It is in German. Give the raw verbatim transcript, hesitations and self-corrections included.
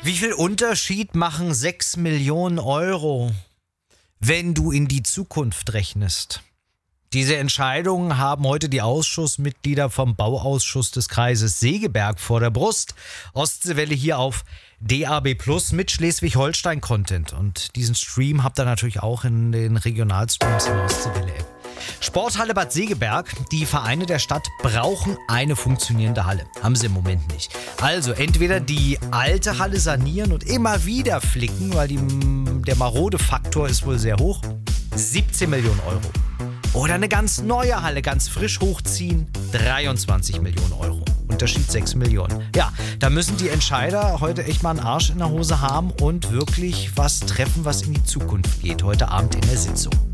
Wie viel Unterschied machen sechs Millionen Euro, wenn du in die Zukunft rechnest? Diese Entscheidungen haben heute die Ausschussmitglieder vom Bauausschuss des Kreises Segeberg vor der Brust. Ostseewelle hier auf D A B Plus mit Schleswig-Holstein-Content. Und diesen Stream habt ihr natürlich auch in den Regionalstreams in der Ostseewelle-App. Sporthalle Bad Segeberg. Die Vereine der Stadt brauchen eine funktionierende Halle. Haben sie im Moment nicht. Also entweder die alte Halle sanieren und immer wieder flicken, weil die, der marode Faktor ist wohl sehr hoch. siebzehn Millionen Euro. Oder eine ganz neue Halle, ganz frisch hochziehen, dreiundzwanzig Millionen Euro. Unterschied sechs Millionen. Ja, da müssen die Entscheider heute echt mal einen Arsch in der Hose haben und wirklich was treffen, was in die Zukunft geht. Heute Abend in der Sitzung.